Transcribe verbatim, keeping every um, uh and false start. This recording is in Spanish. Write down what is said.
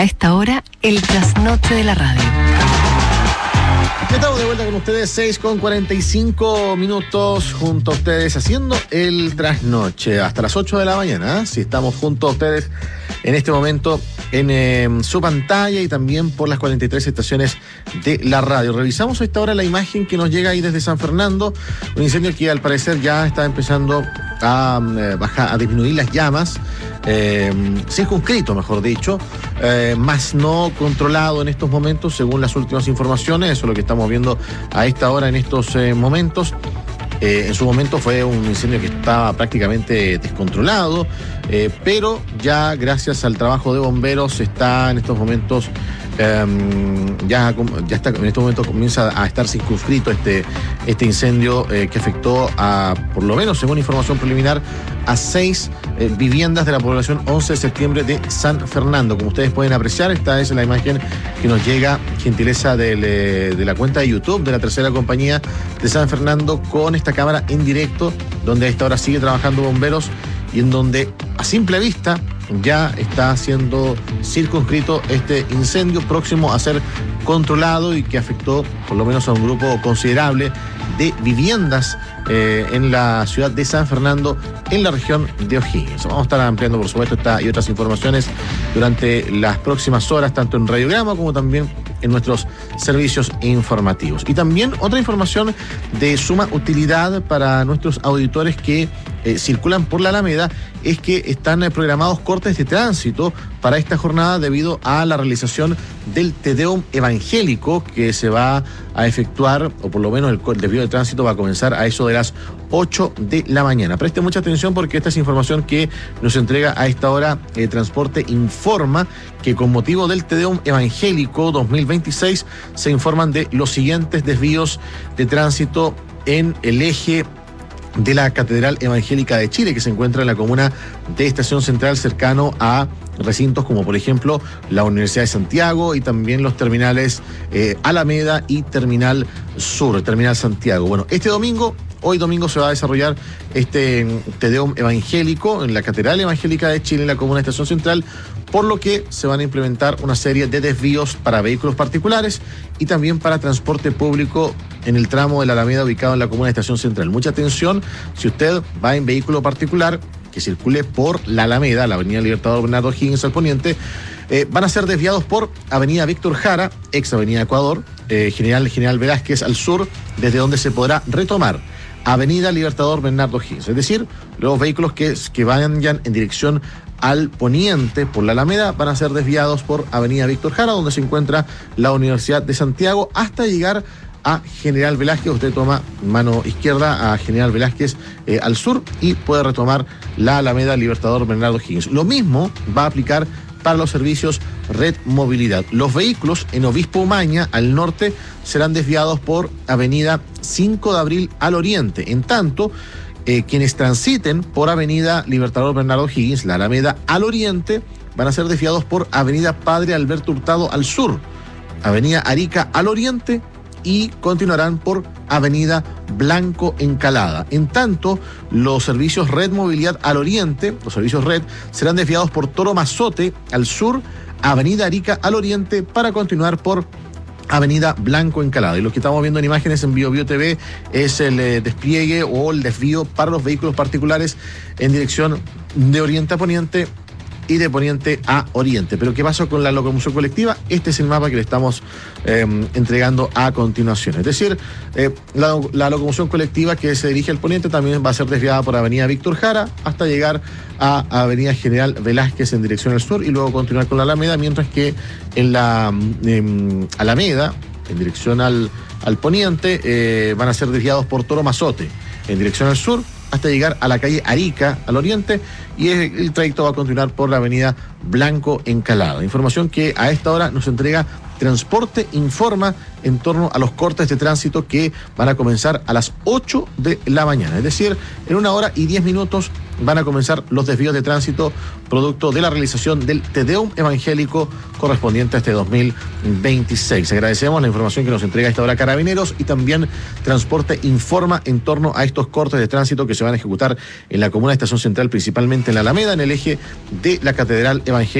A esta hora, el trasnoche de la radio. Ya estamos de vuelta con ustedes, seis con cuarenta y cinco minutos, junto a ustedes haciendo el trasnoche hasta las ocho de la mañana. ¿eh? Si estamos junto a ustedes en este momento en eh, su pantalla y también por las cuarenta y tres estaciones de la radio. Revisamos a esta hora la imagen que nos llega ahí desde San Fernando, un incendio que al parecer ya está empezando a eh, bajar, a disminuir las llamas, eh, circunscrito, mejor dicho, eh, más no controlado en estos momentos, según las últimas informaciones. Eso es lo que estamos viendo a esta hora en estos eh, momentos. Eh, en su momento fue un incendio que estaba prácticamente descontrolado, eh, pero ya gracias al trabajo de bomberos está en estos momentos, eh, ya, ya está, en estos momentos comienza a estar circunscrito este, este incendio eh, que afectó a, por lo menos según información preliminar, a seis eh, viviendas de la población once de septiembre de San Fernando. Como ustedes pueden apreciar, esta es la imagen que nos llega, gentileza del, eh, de la cuenta de YouTube de la tercera compañía de San Fernando, con esta cámara en directo, donde a esta hora sigue trabajando bomberos y en donde a simple vista ya está siendo circunscrito este incendio, próximo a ser controlado y que afectó por lo menos a un grupo considerable de viviendas eh, en la ciudad de San Fernando, en la región de O'Higgins. Vamos a estar ampliando, por supuesto, esta y otras informaciones durante las próximas horas, tanto en Radiograma como también en nuestros servicios informativos. Y también otra información de suma utilidad para nuestros auditores que eh, circulan por la Alameda es que están eh, programados cortes de tránsito para esta jornada debido a la realización del Te Deum evangélico que se va a efectuar, o por lo menos el, el desvío de tránsito va a comenzar a eso de las ocho de la mañana. Preste mucha atención porque esta es información que nos entrega a esta hora eh, Transporte Informa, que con motivo del Te Deum evangélico dos mil veintiséis se informan de los siguientes desvíos de tránsito en el eje de la Catedral Evangélica de Chile, que se encuentra en la comuna de Estación Central, cercano a recintos como por ejemplo la Universidad de Santiago y también los terminales eh, Alameda y Terminal Sur, Terminal Santiago. Bueno, este domingo, hoy domingo, se va a desarrollar este Te Deum evangélico en la Catedral Evangélica de Chile, en la comuna de Estación Central, por lo que se van a implementar una serie de desvíos para vehículos particulares y también para transporte público en el tramo de la Alameda ubicado en la comuna de Estación Central. Mucha atención, si usted va en vehículo particular que circule por la Alameda, la avenida Libertador Bernardo O'Higgins al poniente, eh, van a ser desviados por avenida Víctor Jara, ex avenida Ecuador, eh, General General Velázquez al sur, desde donde se podrá retomar avenida Libertador Bernardo O'Higgins. Es decir, los vehículos que, que vayan en dirección al poniente por la Alameda van a ser desviados por avenida Víctor Jara, donde se encuentra la Universidad de Santiago, hasta llegar a General Velázquez. Usted toma mano izquierda a General Velázquez eh, al sur y puede retomar la Alameda Libertador Bernardo O'Higgins. Lo mismo va a aplicar para los servicios Red Movilidad. Los vehículos en Obispo Umaña al norte serán desviados por avenida cinco de abril al oriente. En tanto, eh, quienes transiten por avenida Libertador Bernardo O'Higgins, la Alameda al oriente, van a ser desviados por avenida Padre Alberto Hurtado al sur, avenida Arica al oriente y continuarán por avenida Blanco Encalada. En tanto, los servicios Red Movilidad al oriente, los servicios Red, serán desviados por Toro Mazote al sur, avenida Arica al oriente, para continuar por avenida Blanco Encalada. Y lo que estamos viendo en imágenes en Bio Bio T V es el eh, despliegue o el desvío para los vehículos particulares en dirección de oriente a poniente y de poniente a oriente. Pero ¿qué pasa con la locomoción colectiva? Este es el mapa que le estamos eh, entregando a continuación. Es decir, eh, la, la locomoción colectiva que se dirige al poniente también va a ser desviada por avenida Víctor Jara hasta llegar a avenida General Velázquez en dirección al sur y luego continuar con la Alameda, mientras que en la eh, Alameda, en dirección al, al poniente, eh, van a ser desviados por Toro Mazote en dirección al sur hasta llegar a la calle Arica al oriente, y el trayecto va a continuar por la avenida Blanco Encalada. Información que a esta hora nos entrega Transporte Informa en torno a los cortes de tránsito que van a comenzar a las ocho de la mañana. Es decir, en una hora y diez minutos van a comenzar los desvíos de tránsito producto de la realización del Te Deum evangélico correspondiente a este dos mil veintiséis. Agradecemos la información que nos entrega a esta hora Carabineros y también Transporte Informa en torno a estos cortes de tránsito que se van a ejecutar en la comuna de Estación Central, principalmente en la Alameda, en el eje de la Catedral Evangélica